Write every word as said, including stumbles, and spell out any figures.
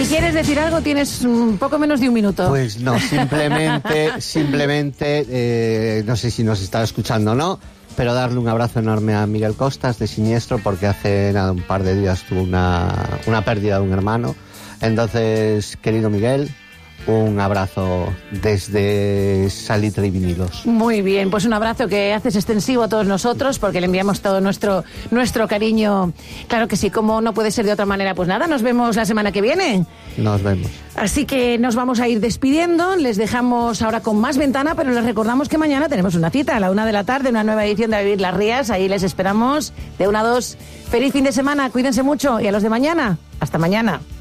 ¿Quieres decir algo? Tienes un poco menos de un minuto. Pues no, simplemente, simplemente, eh, no sé si nos está escuchando o no, pero darle un abrazo enorme a Miguel Costas de Siniestro, porque hace nada, un par de días tuvo una, una pérdida de un hermano. Entonces, querido Miguel, un abrazo desde Salitre y Vinilos. Muy bien, pues un abrazo que haces extensivo a todos nosotros, porque le enviamos todo nuestro, nuestro cariño. Claro que sí, como no puede ser de otra manera, pues nada, nos vemos la semana que viene. Nos vemos. Así que nos vamos a ir despidiendo, les dejamos ahora con más ventana, pero les recordamos que mañana tenemos una cita a la una de la tarde, una nueva edición de A Vivir las Rías, ahí les esperamos de una a dos. Feliz fin de semana, cuídense mucho, y a los de mañana, hasta mañana.